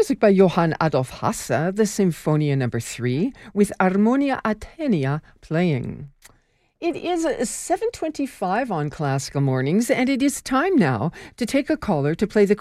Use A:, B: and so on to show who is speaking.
A: music by Johann Adolf Hasse, the Symphonia No. 3, with Harmonia Atenea playing. It is 7:25 on Classical Mornings, and it is time now to take a caller to play the